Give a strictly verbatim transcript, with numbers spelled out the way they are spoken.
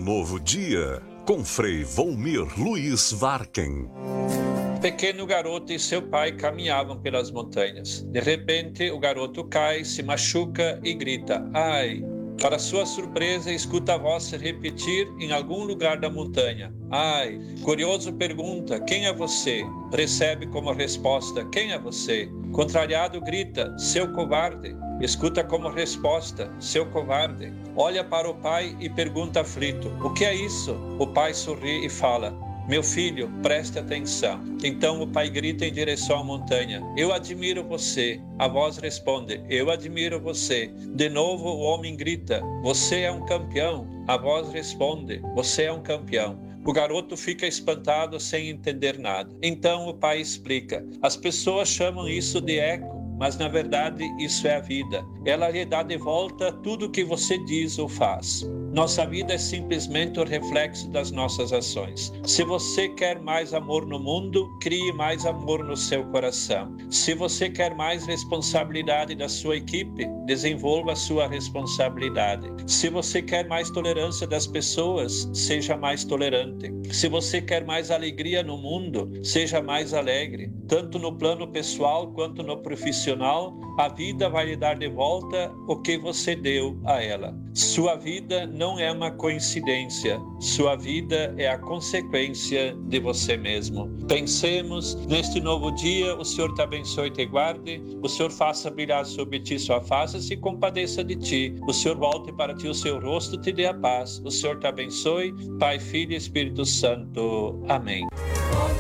novo dia, com Frei Volmir Luiz Varken. Pequeno garoto e seu pai caminhavam pelas montanhas. De repente, o garoto cai, se machuca e grita: "Ai!" Para sua surpresa, escuta a voz se repetir em algum lugar da montanha: "Ai!" Curioso pergunta: "Quem é você?" Recebe como resposta: "Quem é você?" Contrariado grita: "Seu covarde!" Escuta como resposta: "Seu covarde!" Olha para o pai e pergunta aflito: "O que é isso?" O pai sorri e fala: "Meu filho, preste atenção." Então o pai grita em direção à montanha: "Eu admiro você." A voz responde: "Eu admiro você." De novo o homem grita: "Você é um campeão." A voz responde: "Você é um campeão." O garoto fica espantado sem entender nada. Então o pai explica: "As pessoas chamam isso de eco, mas na verdade isso é a vida. Ela lhe dá de volta tudo o que você diz ou faz." Nossa vida é simplesmente o reflexo das nossas ações. Se você quer mais amor no mundo, crie mais amor no seu coração. Se você quer mais responsabilidade da sua equipe, desenvolva a sua responsabilidade. Se você quer mais tolerância das pessoas, seja mais tolerante. Se você quer mais alegria no mundo, seja mais alegre. Tanto no plano pessoal quanto no profissional, a vida vai lhe dar de volta o que você deu a ela. Sua vida não é uma coincidência. Sua vida é a consequência de você mesmo. Pensemos neste novo dia. O Senhor te abençoe e te guarde. O Senhor faça brilhar sobre ti sua face e se compadeça de ti. O Senhor volte para ti o seu rosto e te dê a paz. O Senhor te abençoe. Pai, Filho e Espírito Santo. Amém.